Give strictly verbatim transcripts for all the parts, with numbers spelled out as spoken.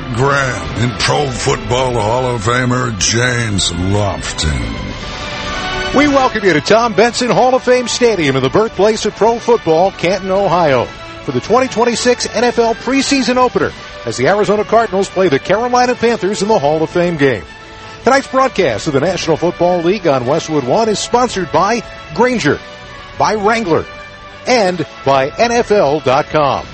Graham and Pro Football Hall of Famer James Lofton. We welcome you to Tom Benson Hall of Fame Stadium in the birthplace of pro football, Canton, Ohio, for the twenty twenty-six N F L preseason opener as the Arizona Cardinals play the Carolina Panthers in the Hall of Fame game. Tonight's broadcast of the National Football League on Westwood One is sponsored by Grainger, by Wrangler, and by N F L dot com.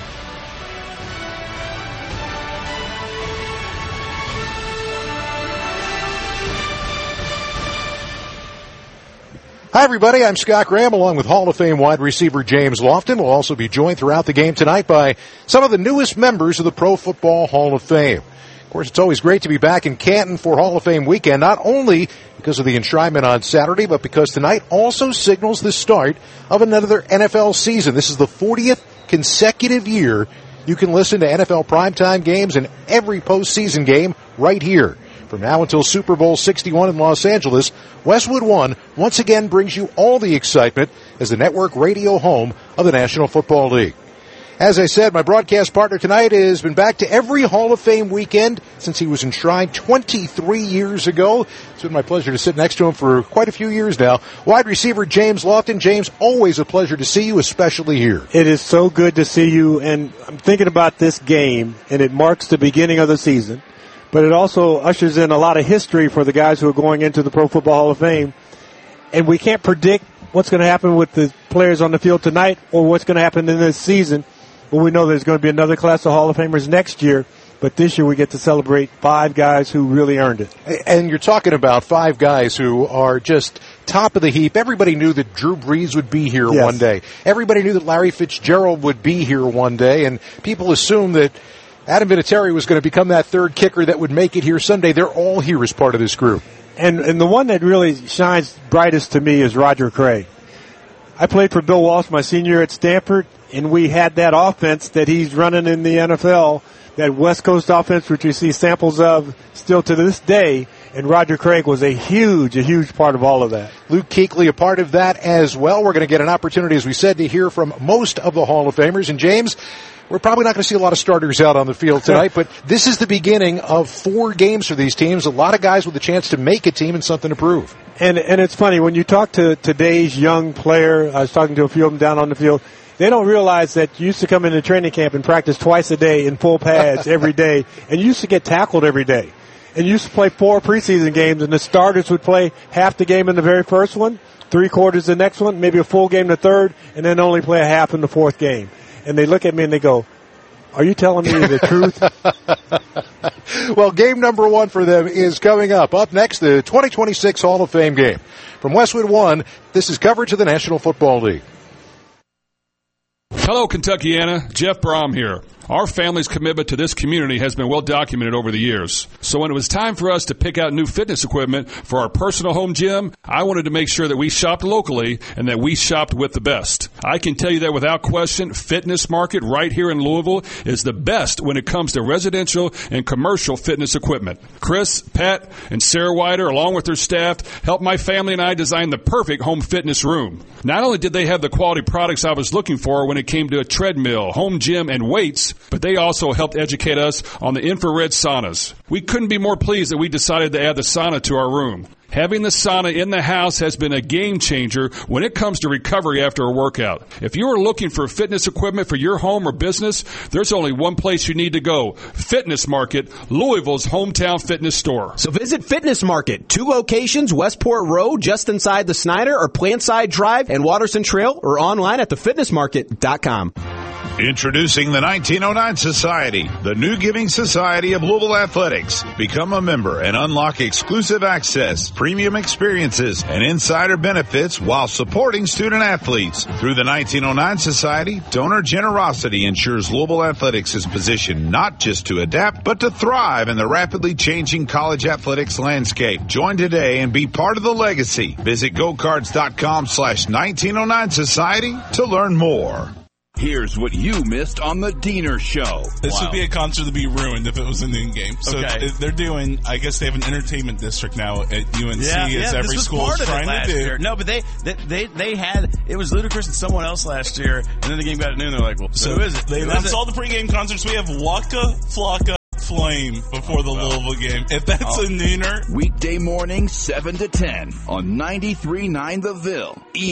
Hi, everybody. I'm Scott Graham, along with Hall of Fame wide receiver James Lofton. We'll also be joined throughout the game tonight by some of the newest members of the Pro Football Hall of Fame. Of course, it's always great to be back in Canton for Hall of Fame weekend, not only because of the enshrinement on Saturday, but because tonight also signals the start of another N F L season. This is the fortieth consecutive year you can listen to N F L primetime games and every postseason game right here. From now until Super Bowl sixty-one in Los Angeles, Westwood One once again brings you all the excitement as the network radio home of the National Football League. As I said, my broadcast partner tonight has been back to every Hall of Fame weekend since he was enshrined twenty-three years ago. It's been my pleasure to sit next to him for quite a few years now. Wide receiver James Lofton. James, always a pleasure to see you, especially here. It is so good to see you, and I'm thinking about this game, and it marks the beginning of the season. But it also ushers in a lot of history for the guys who are going into the Pro Football Hall of Fame. And we can't predict what's going to happen with the players on the field tonight or what's going to happen in this season. But we know there's going to be another class of Hall of Famers next year. But this year we get to celebrate five guys who really earned it. And you're talking about five guys who are just top of the heap. Everybody knew that Drew Brees would be here Yes. one day. Everybody knew that Larry Fitzgerald would be here one day. And people assumed that Adam Vinatieri was going to become that third kicker that would make it here Sunday. They're all here as part of this group. And and the one that really shines brightest to me is Roger Craig. I played for Bill Walsh my senior year at Stanford, and we had that offense that he's running in the N F L, that West Coast offense, which you see samples of still to this day. And Roger Craig was a huge, a huge part of all of that. Luke Kuechly, a part of that as well. We're going to get an opportunity, as we said, to hear from most of the Hall of Famers. And James, we're probably not going to see a lot of starters out on the field tonight, but this is the beginning of four games for these teams. A lot of guys with a chance to make a team and something to prove. And and it's funny, when you talk to today's young player, I was talking to a few of them down on the field, they don't realize that you used to come into training camp and practice twice a day in full pads every day, and you used to get tackled every day. And you used to play four preseason games, and the starters would play half the game in the very first one, three quarters the next one, maybe a full game the third, and then only play a half in the fourth game. And they look at me and they go, "Are you telling me the truth?" Well, game number one for them is coming up. Up next, the twenty twenty-six Hall of Fame game. From Westwood One, this is coverage of the National Football League. Hello, Kentuckiana. Jeff Brom here. Our family's commitment to this community has been well documented over the years. So when it was time for us to pick out new fitness equipment for our personal home gym, I wanted to make sure that we shopped locally and that we shopped with the best. I can tell you that without question, Fitness Market right here in Louisville is the best when it comes to residential and commercial fitness equipment. Chris, Pat, and Sarah Wider, along with their staff, helped my family and I design the perfect home fitness room. Not only did they have the quality products I was looking for when it came to a treadmill, home gym, and weights, but they also helped educate us on the infrared saunas. We couldn't be more pleased that we decided to add the sauna to our room. Having the sauna in the house has been a game changer when it comes to recovery after a workout. If you are looking for fitness equipment for your home or business, there's only one place you need to go. Fitness Market, Louisville's hometown fitness store. So visit Fitness Market, two locations, Westport Road, just inside the Snyder or Plantside Drive and Watterson Trail, or online at the fitness market dot com. Introducing the nineteen oh nine Society, the new giving society of Louisville Athletics. Become a member and unlock exclusive access, premium experiences, and insider benefits while supporting student athletes. Through the nineteen oh nine Society, donor generosity ensures Louisville Athletics is positioned not just to adapt, but to thrive in the rapidly changing college athletics landscape. Join today and be part of the legacy. Visit gocards.com slash 1909 Society to learn more. Here's what you missed on the Diener Show. This wow. would be a concert to be ruined if it was in the in-game. So okay. they're doing, I guess they have an entertainment district now at U N C, yeah, as yeah, every school is trying to do. Year. No, but they, they they they had, it was Ludacris and someone else last year, and then the game got at noon, they're like, well, so who is it? They who announced is it? all the pregame concerts. We have Waka Flocka flame before the Louisville game. If that's Oh. a nooner. Weekday morning, seven to ten on ninety-three point nine The Ville.